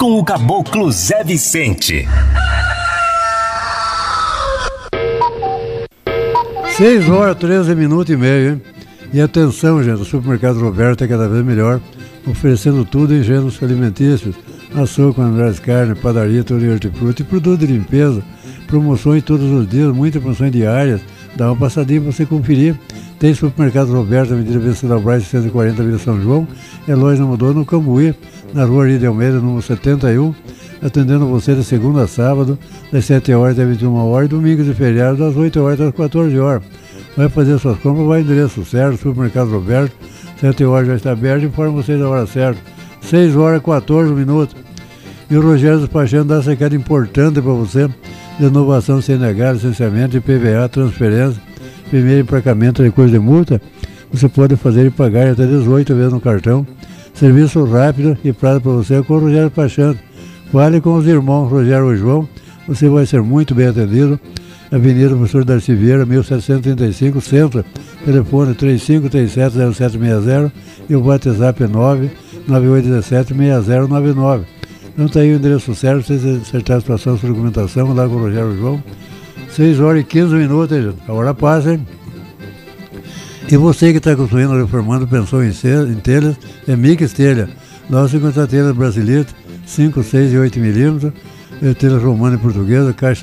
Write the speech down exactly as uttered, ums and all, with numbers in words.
com o caboclo Zé Vicente. seis horas, treze minutos e meio, hein? E atenção, gente, o supermercado Roberto é cada vez melhor, oferecendo tudo em gêneros alimentícios, açúcar, melhores carnes, padaria, tudo em hortifruti e produto de limpeza, promoções todos os dias, muitas promoções diárias. Dá uma passadinha para você conferir. Tem supermercado Roberto, Avenida Venceslau Braz, cento e quarenta, Vila São João. É loja não mudou no Cambuí, na rua Ari de Almeida, número setenta e um, atendendo você de segunda a sábado, das sete horas até vinte e uma horas, domingos e feriados, das oito horas até as quatorze horas. Vai fazer suas compras, vai endereço certo, supermercado Roberto, sete horas já está aberto, informa você da hora certa. seis horas e quatorze minutos. E o Rogério despachando dá essa recado importante para você, de inovação C N H, licenciamento, I P V A, transferência, primeiro emplacamento, recurso de multa, você pode fazer e pagar até dezoito vezes no cartão. Serviço rápido e prazo para você com o Rogério despachando. Fale com os irmãos Rogério e João, você vai ser muito bem atendido. Avenida Professor Darcy Vieira, mil setecentos e trinta e cinco, Centro, telefone três cinco três sete, zero sete seis zero e o WhatsApp é nove nove oito um sete, seis zero nove nove. Então está aí o endereço certo, você acertar a situação, sua documentação, lá com o Rogério e João. seis horas e quinze minutos, hein, gente? A hora passa, hein? E você que está construindo, reformando, pensou em, ser, em telhas, é Mix Telha. Lá você encontra telhas brasileiras, cinco, seis e oito milímetros, telhas romana e portuguesa, caixa